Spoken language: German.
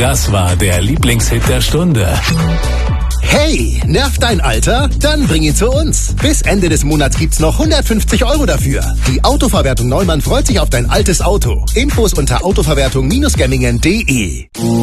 Das war der Lieblingshit der Stunde. Hey, nervt dein Alter? Dann bring ihn zu uns. Bis Ende des Monats gibt's noch 150 € dafür. Die Autoverwertung Neumann freut sich auf dein altes Auto. Infos unter autoverwertung-gemmingen.de.